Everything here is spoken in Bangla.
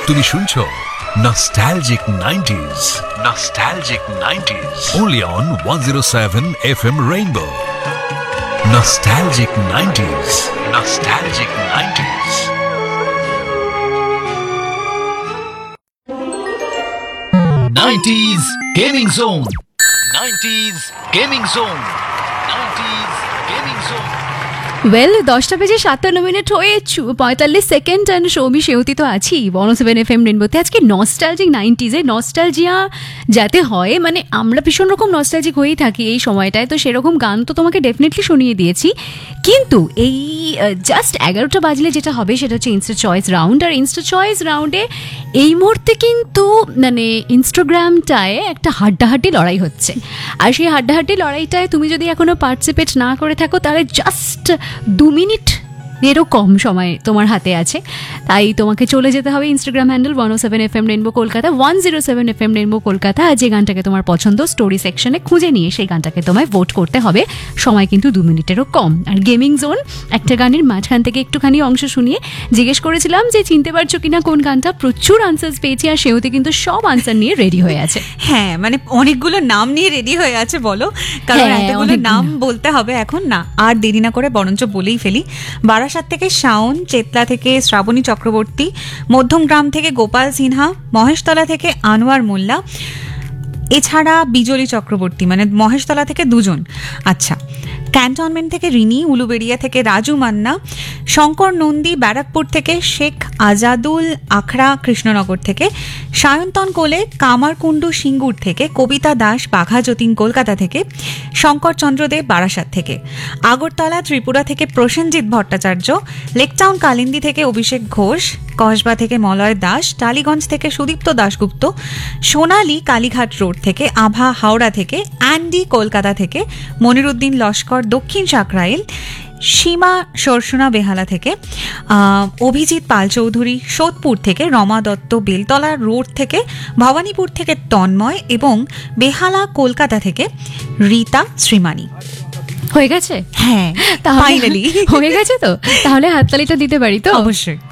তুমি শুনছো Nostalgic 90s. Nostalgic 90s. Only on 107 FM Rainbow. Nostalgic 90s. Nostalgic 90s. '90s Gaming Zone. '90s Gaming Zone. '90s Gaming Zone. Well 10টা বেজে 57 মিনিট হয়ে 45 সেকেন্ড অ্যান্ড সৌমি সেউতি তো আছি 107 FM রেনবোতে। আজকে নস্টালজিক 90s-এ নস্টালজিয়া যাতে হয়, মানে আমরা ভীষণ রকম নস্টালজিক হয়েই থাকি এই সময়টায়, তো সেরকম গান তো তোমাকে ডেফিনেটলি শুনিয়ে দিয়েছি। কিন্তু এই জাস্ট 11টা বাজলে যেটা হবে সেটা হচ্ছে ইনস্টা চয়েস রাউন্ড। আর ইনস্টা চয়েস রাউন্ডে এই মুহূর্তে কিন্তু মানে ইনস্টাগ্রামটায় একটা হাড্ডাহাড্ডি লড়াই হচ্ছে। আর সেই হাড্ডাহাড্ডি লড়াইটায় তুমি যদি এখনও পার্টিসিপেট না করে থাকো তাহলে জাস্ট 2 মিনিটেরও কম সময় তোমার হাতে আছে। তাই তোমাকে চলে যেতে হবে Instagram handle 107 FM rainbow Kolkata, 107 FM rainbow Kolkata. আর যে গানটাকে তোমার পছন্দ স্টোরি সেকশনে খুঁজে নিয়ে সেই গানটাকে তোমায় ভোট করতে হবে। সময় কিন্তু 2 মিনিটেরও কম। আর গেমিং জোন একটা গানের মাঝখান থেকে একটুখানি অংশ শুনিয়ে জিজ্ঞেস করেছিলাম যে চিনতে পারছো কিনা কোন গানটা। প্রচুর আনসার্স পেয়েছি আর সেওতে কিন্তু সব আনসার নিয়ে রেডি হয়ে আছে। হ্যাঁ, মানে অনেকগুলো নাম নিয়ে রেডি হয়ে আছে বলো, কারণ এতগুলো নাম বলতে হবে এখন। না আর দেরি না করে বরঞ্চ বলেই ফেলি। বারাসাত থেকে শাওন, চেতলা থেকে শ্রাবণী চক্রবর্তী, মধ্যমগ্রাম থেকে গোপাল সিনহা, মহেশতলা থেকে আনোয়ার মোল্লা, এছাড়া বিজলি চক্রবর্তী, মানে মহেশতলা থেকে 2 জন। আচ্ছা, ক্যান্টনমেন্ট থেকে রিনি, উলুবেড়িয়া থেকে রাজু মান্না, শঙ্কর নন্দী ব্যারাকপুর থেকে, শেখ আজাদুল আখড়া কৃষ্ণনগর থেকে, সায়ন্তন কোলে কামারকুণ্ডু সিঙ্গুর থেকে, কবিতা দাস বাঘা যতীন কলকাতা থেকে, শঙ্কর চন্দ্রদেব বারাসাত থেকে, আগরতলা ত্রিপুরা থেকে প্রসেনজিৎ ভট্টাচার্য, লেকটাউন কালিন্দী থেকে অভিষেক ঘোষ, কসবা থেকে মলয় দাস, টালিগঞ্জ থেকে সুদীপ্ত দাশগুপ্ত, সোনালী কালীঘাট রোড থেকে, আভা হাওড়া থেকে, অ্যান্ডি কলকাতা থেকে, মনিরুদ্দিন লস্কর দক্ষিণ সাকরাইল, সীমা সরসুনা বেহালা থেকে, অভিজিৎ পাল চৌধুরী সোদপুর থেকে, রমা দত্ত বেলতলা রোড থেকে, ভবানীপুর থেকে তন্ময় এবং বেহালা কলকাতা থেকে রীতা শ্রীমানি। হয়ে গেছে? হ্যাঁ, ফাইনালি হয়ে গেছে। তো তাহলে হাততালিটা দিতে পারি তো? অবশ্যই।